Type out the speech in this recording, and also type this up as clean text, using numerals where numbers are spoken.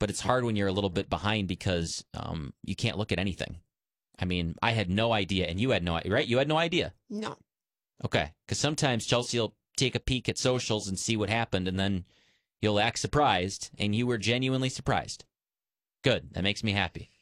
but it's hard when you're a little bit behind because you can't look at anything. I mean, I had no idea, and you had no idea, right? You had no idea? No. Okay, because sometimes Chelsea will take a peek at socials and see what happened, and then you'll act surprised, and you were genuinely surprised. Good. That makes me happy.